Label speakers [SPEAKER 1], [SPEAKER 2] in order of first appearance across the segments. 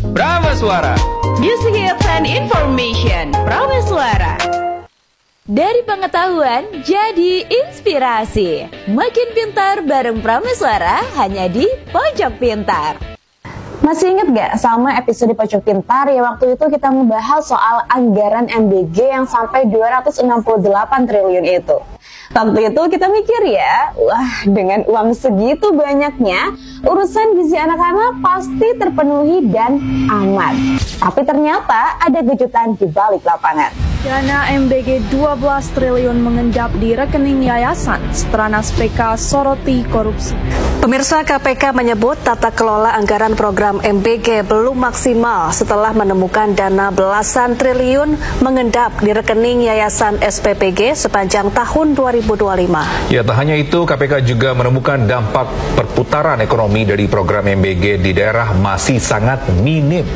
[SPEAKER 1] Prameswara.
[SPEAKER 2] Music Hits and Information. Prameswara. Dari pengetahuan jadi inspirasi. Makin pintar bareng Prameswara hanya di Pojok Pintar.
[SPEAKER 3] Masih ingat gak sama episode Pojok Pintar yang waktu itu kita membahas soal anggaran MBG yang sampai 268 triliun itu? Waktu itu kita mikir ya, wah dengan uang segitu banyaknya, urusan gizi anak-anak pasti terpenuhi dan aman. Tapi ternyata ada kejutan di balik lapangan.
[SPEAKER 4] Dana MBG 12 triliun mengendap di rekening yayasan, Stranas PK soroti korupsi.
[SPEAKER 5] Pemirsa, KPK menyebut tata kelola anggaran program MBG belum maksimal setelah menemukan dana belasan triliun mengendap di rekening yayasan SPPG sepanjang tahun 2025.
[SPEAKER 1] Ya, tak hanya itu, KPK juga menemukan dampak perputaran ekonomi dari program MBG di daerah masih sangat minim.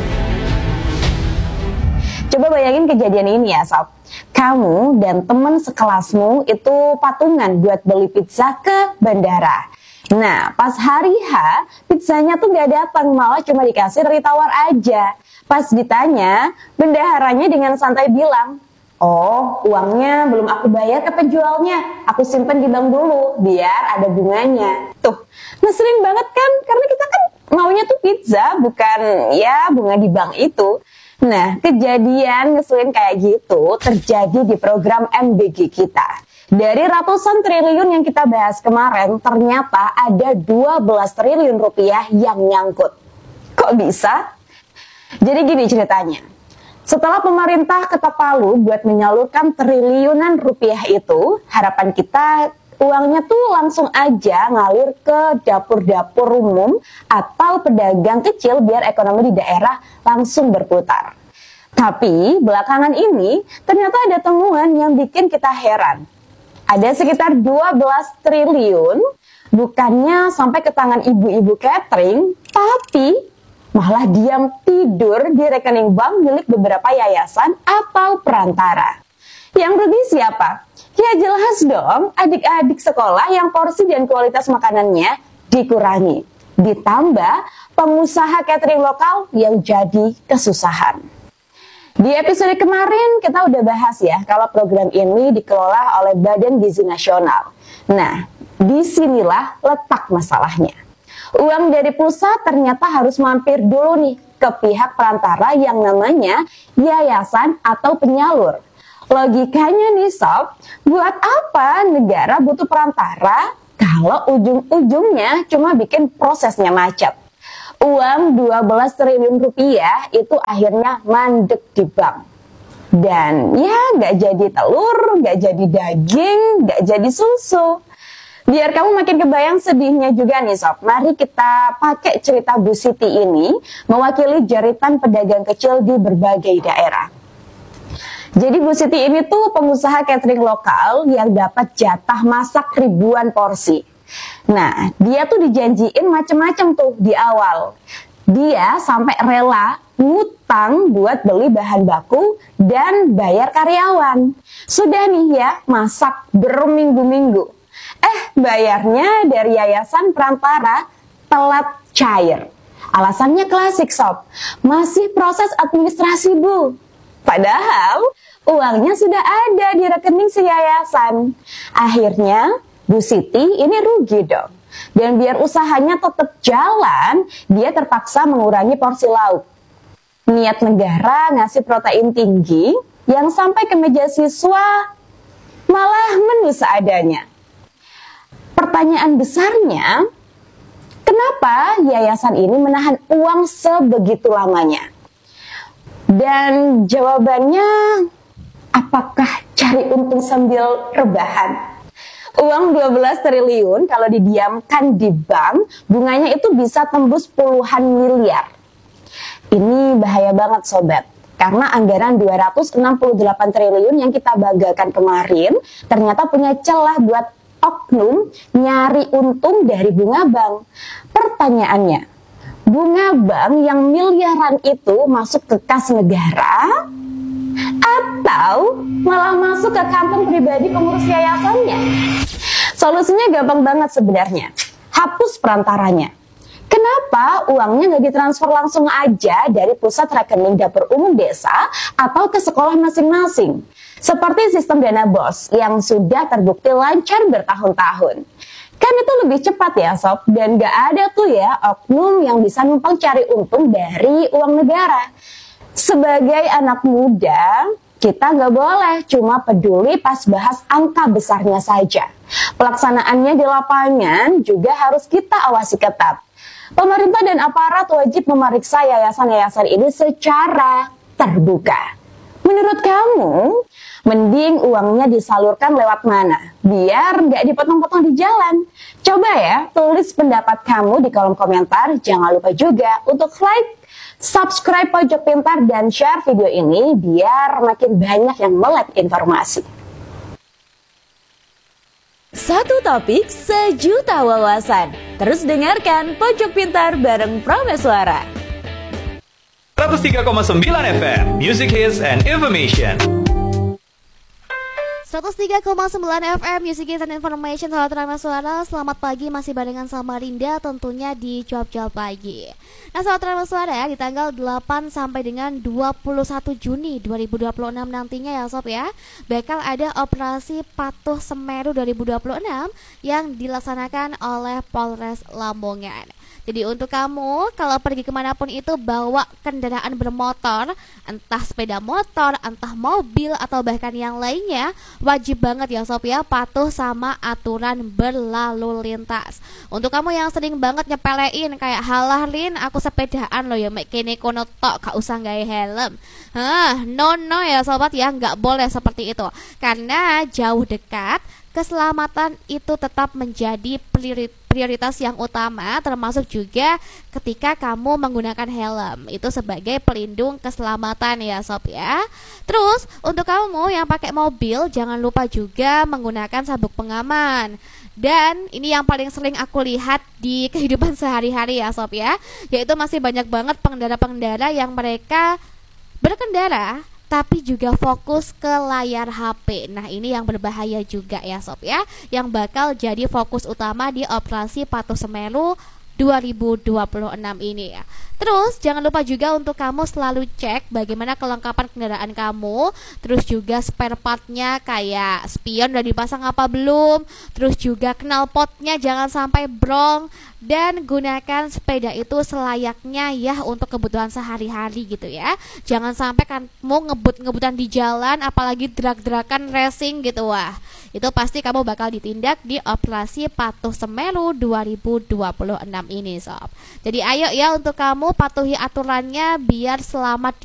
[SPEAKER 3] Coba bayangin kejadian ini ya, Sob. Kamu dan teman sekelasmu itu patungan buat beli pizza ke bandara. Nah, pas hari H, pizzanya tuh gak datang, malah cuma dikasih dari tawar aja. Pas ditanya, bendaharanya dengan santai bilang, "Oh, uangnya belum aku bayar ke penjualnya, aku simpen di bank dulu, biar ada bunganya." Tuh, ngeselin banget kan? Karena kita kan maunya tuh pizza, bukan ya bunga di bank itu. Nah, kejadian ngeselin kayak gitu terjadi di program MBG kita. Dari ratusan triliun yang kita bahas kemarin, ternyata ada 12 triliun rupiah yang nyangkut. Kok bisa? Jadi gini ceritanya. Setelah pemerintah ketok palu buat menyalurkan triliunan rupiah itu, harapan kita uangnya tuh langsung aja ngalir ke dapur-dapur umum atau pedagang kecil biar ekonomi di daerah langsung berputar. Tapi belakangan ini ternyata ada temuan yang bikin kita heran. Ada sekitar 12 triliun bukannya sampai ke tangan ibu-ibu catering, tapi malah diam tidur di rekening bank milik beberapa yayasan atau perantara. Yang rugi siapa? Ya jelas dong, adik-adik sekolah yang porsi dan kualitas makanannya dikurangi. Ditambah pengusaha catering lokal yang jadi kesusahan. Di episode kemarin kita udah bahas ya kalau program ini dikelola oleh Badan Gizi Nasional. Nah, disinilah letak masalahnya. Uang dari pusat ternyata harus mampir dulu nih ke pihak perantara yang namanya yayasan atau penyalur. Logikanya nih Sob, buat apa negara butuh perantara kalau ujung-ujungnya cuma bikin prosesnya macet? Uang 12 triliun rupiah itu akhirnya mandek di bank. Dan ya gak jadi telur, gak jadi daging, gak jadi susu. Biar kamu makin kebayang sedihnya juga nih Sob, mari kita pakai cerita Bu Siti ini mewakili jeritan pedagang kecil di berbagai daerah. Jadi Bu Siti ini tuh pengusaha catering lokal yang dapat jatah masak ribuan porsi. Nah, dia tuh dijanjiin macem-macem tuh di awal. Dia sampai rela ngutang buat beli bahan baku dan bayar karyawan. Sudah nih ya, masak berminggu-minggu. Bayarnya dari yayasan perantara telat cair. Alasannya klasik Sob, masih proses administrasi Bu. Padahal uangnya sudah ada di rekening si yayasan. Akhirnya Bu Siti ini rugi dong. Dan biar usahanya tetap jalan, dia terpaksa mengurangi porsi lauk. Niat negara ngasih protein tinggi yang sampai ke meja siswa malah menu seadanya. Pertanyaan besarnya, kenapa yayasan ini menahan uang sebegitu lamanya? Dan jawabannya, apakah cari untung sambil rebahan? Uang 12 triliun kalau didiamkan di bank, bunganya itu bisa tembus puluhan miliar. Ini bahaya banget sobat, karena anggaran 268 triliun yang kita banggakan kemarin, ternyata punya celah buat oknum nyari untung dari bunga bank. Pertanyaannya, bunga bank yang miliaran itu masuk ke kas negara atau malah masuk ke kantong pribadi pengurus yayasannya? Solusinya gampang banget sebenarnya. Hapus perantaranya. Kenapa uangnya nggak ditransfer langsung aja dari pusat rekening dapur umum desa atau ke sekolah masing-masing? Seperti sistem dana BOS yang sudah terbukti lancar bertahun-tahun. Kan itu lebih cepat ya sob, dan nggak ada tuh ya oknum yang bisa numpang cari untung dari uang negara. Sebagai anak muda, kita nggak boleh cuma peduli pas bahas angka besarnya saja. Pelaksanaannya di lapangan juga harus kita awasi ketat. Pemerintah dan aparat wajib memeriksa yayasan-yayasan ini secara terbuka. Menurut kamu, mending uangnya disalurkan lewat mana? Biar nggak dipotong-potong di jalan. Coba ya, tulis pendapat kamu di kolom komentar. Jangan lupa juga untuk like, subscribe Pojok Pintar, dan share video ini biar makin banyak yang melek informasi.
[SPEAKER 2] Satu topik, sejuta wawasan. Terus dengarkan Pojok Pintar bareng Prameswara.
[SPEAKER 6] 103,9 FM, Music Hits and Information.
[SPEAKER 7] 103,9 FM Music Hits and Information. Sahabat Prameswara, selamat pagi, masih barengan sama Rinda tentunya di Cuap-Cuap Pagi. Nah sahabat Prameswara, di tanggal 8 sampai dengan 21 Juni 2026 nantinya ya sob ya, bakal ada operasi Patuh Semeru 2026 yang dilaksanakan oleh Polres Lamongan. Jadi untuk kamu kalau pergi kemanapun itu bawa kendaraan bermotor, entah sepeda motor, entah mobil, atau bahkan yang lainnya, wajib banget ya sob ya patuh sama aturan berlalu lintas. Untuk kamu yang sering banget nyepelein kayak, halah Lin aku sepedaan loh ya mek kene kono tok gak usah gawe helm. No ya sobat ya, nggak boleh seperti itu. Karena jauh dekat, keselamatan itu tetap menjadi prioritas yang utama, termasuk juga ketika kamu menggunakan helm. Itu sebagai pelindung keselamatan ya sob ya. Terus untuk kamu yang pakai mobil, jangan lupa juga menggunakan sabuk pengaman. Dan ini yang paling sering aku lihat di kehidupan sehari-hari ya sob ya, yaitu masih banyak banget pengendara-pengendara yang mereka berkendara tapi juga fokus ke layar HP. Nah ini yang berbahaya juga ya sob ya, yang bakal jadi fokus utama di operasi Patuh Semeru 2026 ini ya. Terus jangan lupa juga untuk kamu selalu cek bagaimana kelengkapan kendaraan kamu. Terus juga spare partnya kayak spion udah dipasang apa belum. Terus juga knalpotnya jangan sampai brong. Dan gunakan sepeda itu selayaknya ya untuk kebutuhan sehari-hari gitu ya. Jangan sampai kamu ngebut-ngebutan di jalan, apalagi drag-dragan racing gitu. Wah itu pasti kamu bakal ditindak di operasi Patuh Semeru 2026 ini sob. Jadi ayo ya untuk kamu patuhi aturannya biar selamat